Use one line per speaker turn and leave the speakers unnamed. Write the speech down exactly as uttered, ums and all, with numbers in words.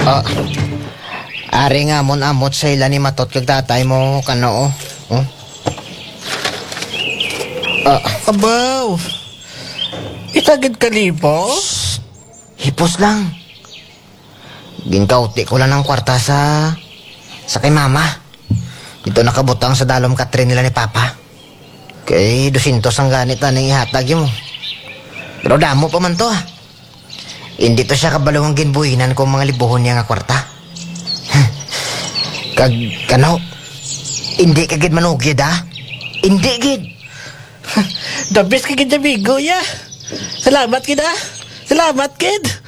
Oh. Ari nga mon amot sa ila ni matot kag tatay mo kano oh. Oh. Ah,
Abaw! Itagid kalipo?
hipos lang. Ginkauti ko lang ng kwarta sa sa kay mama. Dito nakabutang sa dalom katrin nila ni papa. Kay dusintos ang ganit na ihatag mo. Pero damo pa man to ah. Hindi to siya kabalawang ginbuhinan kung mga libuhon niya nga kwarta. Kag, kano, hindi kagid manugyad ah. Hindi gid.
The best ka gid, amigo, ya. Salamat, kid, ah. Salamat, kid.